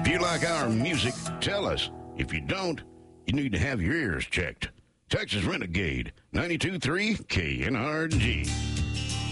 If you like our music, tell us. If you don't, you need to have your ears checked. Texas Renegade, 92.3 KNRG.